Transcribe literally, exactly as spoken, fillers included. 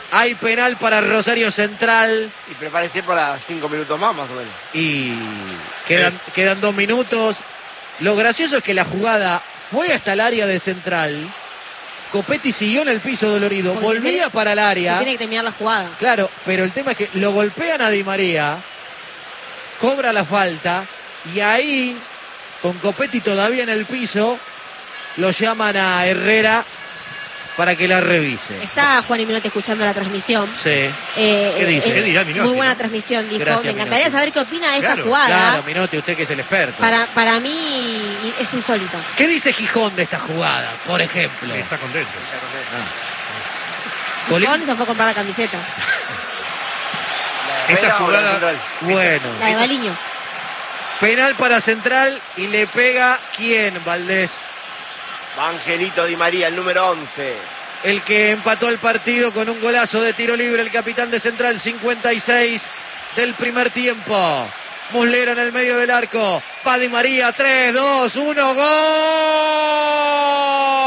Hay penal para Rosario Central. Y prepárese para cinco minutos más, más o menos. Y quedan, eh. quedan dos minutos. Lo gracioso es que la jugada fue hasta el área de Central. Copetti siguió en el piso dolorido. Porque volvía tiene, para el área. tiene que terminar la jugada. Claro, pero el tema es que lo golpean a Di María. Cobra la falta. Y ahí, con Copetti todavía en el piso, lo llaman a Herrera para que la revise. Está Juan y Minotti escuchando la transmisión. Sí. Eh, ¿Qué dice? Eh, ¿Qué dirá Minotti? Muy buena ¿no? transmisión, dijo. Gracias, Me encantaría Minotti. saber qué opina de claro, esta jugada. Claro, Minotti, usted que es el experto. Para, para mí es insólito. ¿Qué dice Gijón de esta jugada, por ejemplo? Está contento. Ah. Gijón se fue a comprar la camiseta. Esta jugada... Bueno. La de Baliño. Penal para Central y le pega ¿quién, Valdés? Angelito Di María, el número once. El que empató el partido con un golazo de tiro libre, el capitán de Central, cincuenta y seis del primer tiempo. Muslera en el medio del arco. Va Di María, tres, dos, uno, ¡gol!